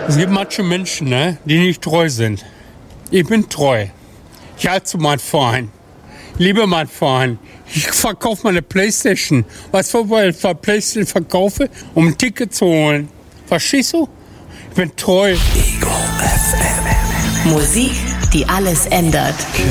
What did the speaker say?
Es gibt manche Menschen, ne, die nicht treu sind. Ich bin treu. Ich halte zu meinem Verein. Ich liebe meinen Verein. Ich verkaufe meine Playstation. Weißt du, weil ich Playstation verkaufe, um ein Ticket zu holen. Verstehst du? Ich bin treu. Ego FM. Musik, die alles ändert.